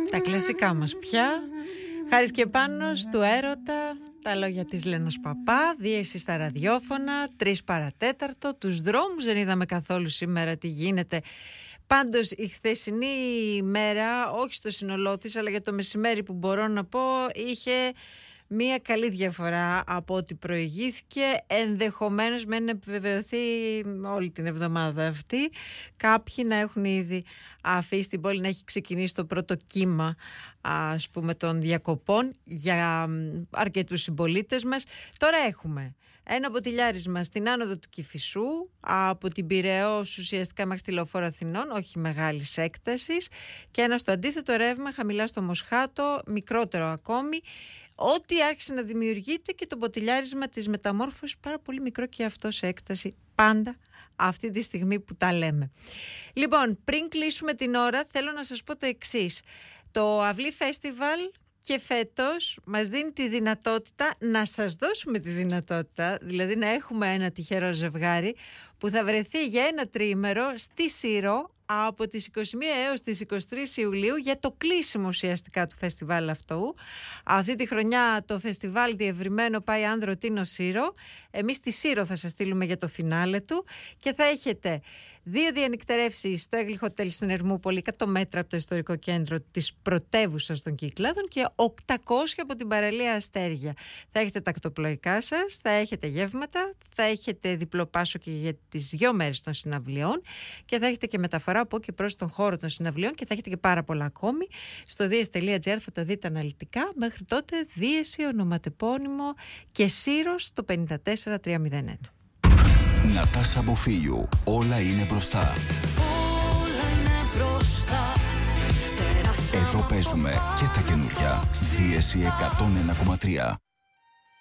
Τα κλασικά μας πια. Χάρης και Πάνος του Έρωτα. Τα λόγια της Λένας Παπά. Δίεση στα ραδιόφωνα. 3 παρατέταρτο. Τους δρόμους δεν είδαμε καθόλου σήμερα τι γίνεται. Πάντως η χθεσινή μέρα, όχι στο σύνολό της, αλλά για το μεσημέρι που μπορώ να πω, είχε μία καλή διαφορά από ό,τι προηγήθηκε. Ενδεχομένως με να επιβεβαιωθεί όλη την εβδομάδα αυτή. Κάποιοι να έχουν ήδη αφήσει την πόλη, να έχει ξεκινήσει το πρώτο κύμα, ας πούμε, των διακοπών για αρκετούς συμπολίτες μας. Τώρα έχουμε ένα μποτιλιάρισμα στην άνοδο του Κηφισού, από την Πειραιώς ουσιαστικά μέχρι τη Λεωφόρο Αθηνών, όχι μεγάλης έκτασης, και ένα στο αντίθετο ρεύμα χαμηλά στο Μοσχάτο, μικρότερο ακόμη. Ό,τι άρχισε να δημιουργείται και το μποτιλιάρισμα της μεταμόρφωσης, πάρα πολύ μικρό και αυτό σε έκταση, πάντα αυτή τη στιγμή που τα λέμε. Λοιπόν, πριν κλείσουμε την ώρα, θέλω να σας πω το εξής. Το Αυλή Φέστιβαλ και φέτος μας δίνει τη δυνατότητα να σας δώσουμε τη δυνατότητα, δηλαδή να έχουμε ένα τυχερό ζευγάρι που θα βρεθεί για ένα τριήμερο στη Σύρο από τις 21 έως τις 23 Ιουλίου για το κλείσιμο ουσιαστικά του φεστιβάλ αυτού. Αυτή τη χρονιά το φεστιβάλ διευρυμένο πάει Άνδρο Τίνο Σύρο. Εμείς στη Σύρο θα σας στείλουμε για το φινάλε του και θα έχετε 2 διανυκτερεύσεις στο Έγλιχο Hotel στην Ερμούπολη, 100 μέτρα από το ιστορικό κέντρο της πρωτεύουσας των Κυκλάδων, και 800 από την παραλία Αστέρια. Θα έχετε τα ακτοπλοϊκά σας, θα έχετε γεύματα, θα έχετε διπλό πάσο και για τις 2 μέρες των συναυλιών και θα έχετε και μεταφορά από και προς τον χώρο των συναυλιών και θα έχετε και πάρα πολλά ακόμη. Στο dies.gr θα τα δείτε αναλυτικά. Μέχρι τότε, Δίεση, ονοματεπώνυμο και Σύρος στο 54301. Νατάσα Μποφίλιου, όλα είναι μπροστά. Όλα είναι μπροστά. Εδώ παίζουμε και τα καινούρια. Δίεση 101,3.